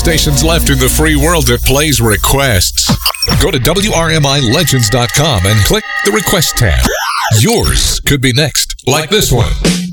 stations left in the free world that plays requests. Go to WRMILegends.com and click the Request tab. Yours could be next, like this one.